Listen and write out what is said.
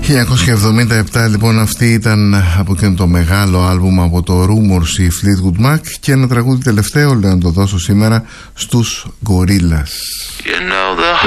1977 λοιπόν, αυτή ήταν από εκείνο το μεγάλο άλμπουμ από το Rumors η Fleetwood Mac, και ένα τραγούδι τελευταίο λέω να το δώσω σήμερα στους Gorillaz.